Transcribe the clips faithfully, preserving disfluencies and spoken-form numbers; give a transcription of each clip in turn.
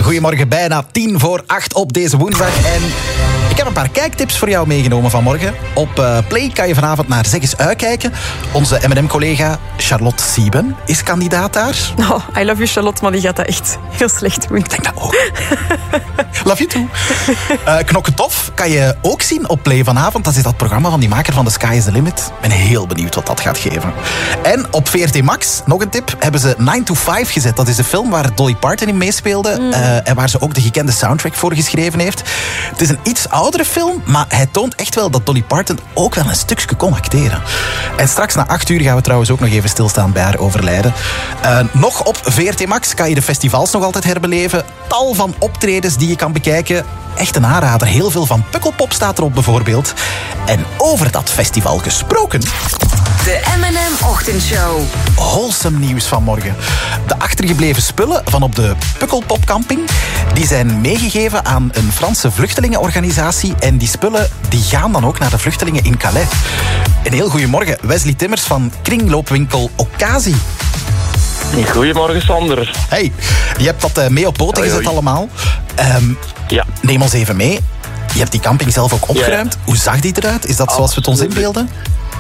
Goedemorgen, bijna tien voor acht op deze woensdag. En ik heb een paar kijktips voor jou meegenomen vanmorgen. Op uh, Play kan je vanavond naar Zeg eens uitkijken. Onze M en M-collega Charlotte Sieben is kandidaat daar. Oh, I love you Charlotte, maar die gaat dat echt heel slecht doen. Ik denk dat ook. Love you too. Uh, Knokketof kan je ook zien op Play vanavond. Dat is dat programma van die maker van The Sky is the Limit. Ik ben heel benieuwd wat dat gaat geven. En op V R T Max, nog een tip, hebben ze nine to five gezet. Dat is de film waar Dolly Parton in meespeelde. Mm. Uh, en waar ze ook de gekende soundtrack voor geschreven heeft. Het is een iets oudere film, maar hij toont echt wel dat Dolly Parton ook wel een stukje kon acteren. En straks na acht uur gaan we trouwens ook nog even stilstaan bij haar overlijden. Uh, nog op V R T Max kan je de festivals nog altijd herbeleven. Tal van optredens die je kan bekijken. Echt een aanrader. Heel veel van Pukkelpop staat erop bijvoorbeeld. En over dat festival gesproken. De M en M-ochtendshow. Wholesome nieuws vanmorgen. De achtergebleven spullen van op de Pukkelpop camping, die zijn meegegeven aan een Franse vluchtelingenorganisatie. En die spullen die gaan dan ook naar de vluchtelingen in Calais. Een heel goedemorgen, Wesley Timmers van kringloopwinkel Occasie. Goedemorgen, Sander. Hey, je hebt dat uh, mee op poten gezet allemaal. Um, ja. Neem ons even mee. Je hebt die camping zelf ook opgeruimd. Ja. Hoe zag die eruit? Is dat zoals we het ons inbeelden?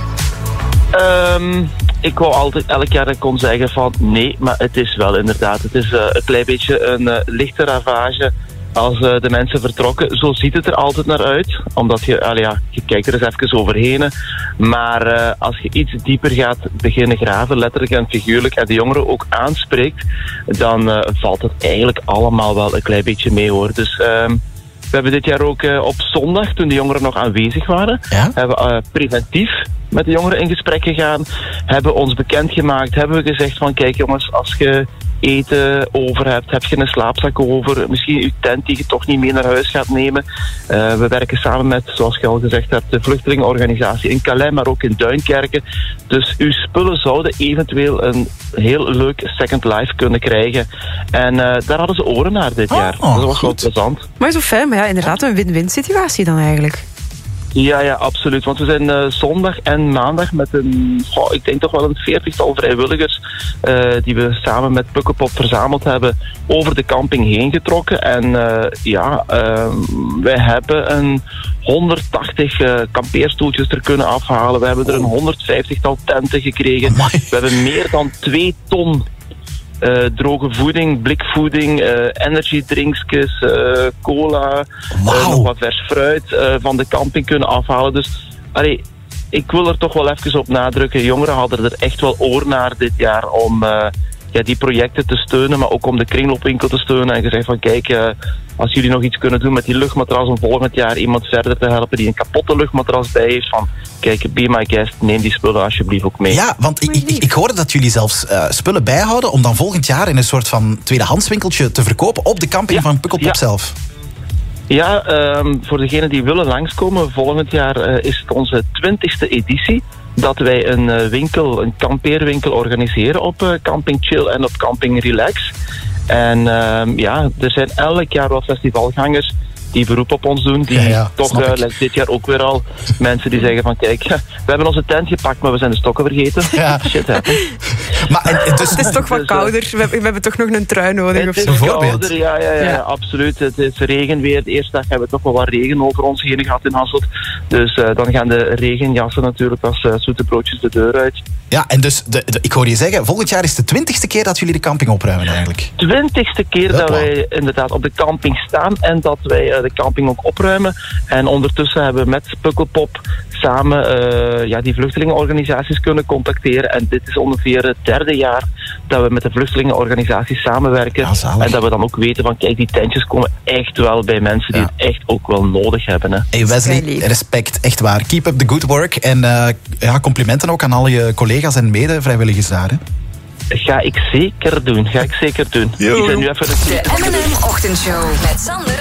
Um, ik wou altijd elk jaar kon zeggen van nee, maar het is wel inderdaad. Het is uh, een klein beetje een uh, lichte ravage als uh, de mensen vertrokken. Zo ziet het er altijd naar uit. Omdat je, allee, ja, je kijkt er eens even overheen. Maar uh, als je iets dieper gaat beginnen graven, letterlijk en figuurlijk, en de jongeren ook aanspreekt, dan uh, valt het eigenlijk allemaal wel een klein beetje mee, hoor. Dus uh, we hebben dit jaar ook uh, op zondag, toen de jongeren nog aanwezig waren, ja? hebben we uh, preventief met de jongeren in gesprek gegaan, hebben ons bekendgemaakt, hebben we gezegd van kijk jongens, als je eten over hebt, heb je een slaapzak over, misschien je tent die je toch niet mee naar huis gaat nemen. Uh, we werken samen met, zoals je al gezegd hebt, de vluchtelingenorganisatie in Calais, maar ook in Duinkerken. Dus uw spullen zouden eventueel een heel leuk second life kunnen krijgen. En uh, daar hadden ze oren naar dit jaar. Oh, dat was wel goed. plezant. Maar zo fijn, maar ja, inderdaad een win-win situatie dan eigenlijk. Ja, ja, absoluut. Want we zijn uh, zondag en maandag met een, oh, ik denk toch wel een veertigtal vrijwilligers uh, die we samen met Pukkelpop verzameld hebben over de camping heen getrokken. En uh, ja, uh, wij hebben een honderdtachtig uh, kampeerstoeltjes er kunnen afhalen. We hebben er een honderdvijftigtal tenten gekregen. Amai. We hebben meer dan twee ton Uh, droge voeding, blikvoeding, uh, energiedrinksjes, uh, cola, wow. uh, nog wat vers fruit uh, van de camping kunnen afhalen. Dus allee, ik wil er toch wel even op nadrukken. Jongeren hadden er echt wel oor naar dit jaar om uh, ja, die projecten te steunen, maar ook om de kringloopwinkel te steunen. En gezegd van kijk, uh, als jullie nog iets kunnen doen met die luchtmatras om volgend jaar iemand verder te helpen die een kapotte luchtmatras bij heeft, van kijk, be my guest, neem die spullen alsjeblieft ook mee. Ja, want ik, ik, ik hoorde dat jullie zelfs uh, spullen bijhouden om dan volgend jaar in een soort van tweedehandswinkeltje te verkopen op de camping ja, van Pukkelpop ja. zelf. Ja, um, voor degenen die willen langskomen, volgend jaar uh, is het onze twintigste editie dat wij een uh, winkel, een kampeerwinkel organiseren op uh, Camping Chill en op Camping Relax. En uh, ja, er zijn elk jaar wel festivalgangers die beroep op ons doen, die ja, ja, toch uh, dit jaar ook weer al mensen die zeggen van kijk, we hebben onze tent gepakt, maar we zijn de stokken vergeten. Ja. Shit happens. Maar, en, dus, Het is toch wat dus, kouder. We hebben, we hebben toch nog een trui nodig het of is zo. Bijvoorbeeld. kouder, ja, ja, ja, Ja. absoluut. Het is regenweer. De eerste dag hebben we toch wel wat regen over ons heen gehad in Hasselt. Dus uh, dan gaan de regenjassen natuurlijk als uh, zoete broodjes de deur uit. ja, en dus, de, de, ik hoor je zeggen, volgend jaar is de twintigste keer dat jullie de camping opruimen eigenlijk. Twintigste keer dat Hopla. wij inderdaad op de camping staan en dat wij uh, de camping ook opruimen. En ondertussen hebben we met Pukkelpop samen uh, ja, die vluchtelingenorganisaties kunnen contacteren. En dit is ongeveer het derde jaar dat we met de vluchtelingenorganisaties samenwerken. Ja, zalig. En dat we dan ook weten van kijk, die tentjes komen echt wel bij mensen die Ja. het echt ook wel nodig hebben. Hè. Hey Wesley, Vrij lief. respect, echt waar. Keep up the good work. En uh, ja, complimenten ook aan al je collega's en mede-vrijwilligers daar. Hè. Ga ik zeker doen, ga ik zeker doen. Yo. Die zijn nu even De M en M-ochtendshow met Sander